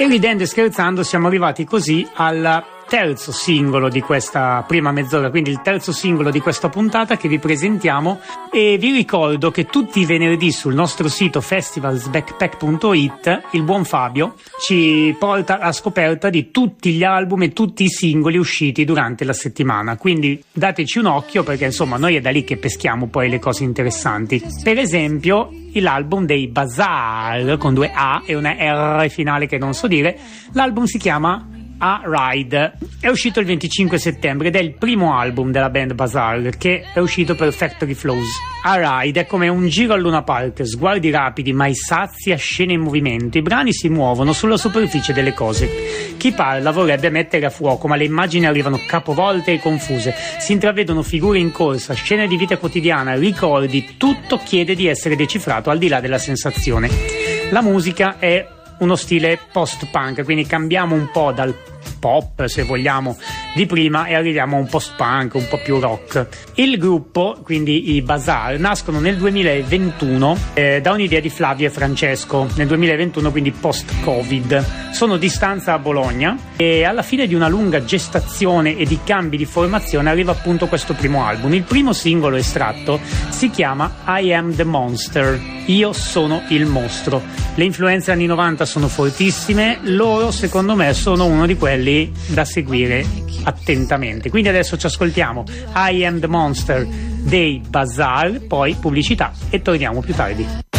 E ridendo e scherzando siamo arrivati così al terzo singolo di questa prima mezz'ora, quindi il terzo singolo di questa puntata che vi presentiamo, e vi ricordo che tutti i venerdì sul nostro sito festivalsbackpack.it il buon Fabio ci porta alla scoperta di tutti gli album e tutti i singoli usciti durante la settimana, quindi dateci un occhio, perché insomma noi è da lì che peschiamo poi le cose interessanti. Per esempio l'album dei Bazaar, con 2 A e una R finale che non so dire. L'album si chiama A Ride, è uscito il 25 settembre ed è il primo album della band Bazaar, che è uscito per Factory Flows. A Ride è come un giro al Luna Park, sguardi rapidi, mai sazi a scene in movimento. I brani si muovono sulla superficie delle cose. Chi parla vorrebbe mettere a fuoco, ma le immagini arrivano capovolte e confuse. Si intravedono figure in corsa, scene di vita quotidiana, ricordi, tutto chiede di essere decifrato al di là della sensazione. La musica è uno stile post-punk, quindi cambiamo un po' dal pop, se vogliamo, di prima e arriviamo a un post-punk, un po' più rock. Il gruppo, quindi i Bazaar, nascono nel 2021 da un'idea di Flavio e Francesco, nel 2021, quindi post-Covid. Sono di stanza a Bologna e alla fine di una lunga gestazione e di cambi di formazione arriva appunto questo primo album. Il primo singolo estratto si chiama I Am the Monster, io sono il mostro. Le influenze anni 90 sono fortissime, loro secondo me sono uno di quelli da seguire attentamente. Quindi adesso ci ascoltiamo I Am the Monster dei Bazaar, poi pubblicità e torniamo più tardi.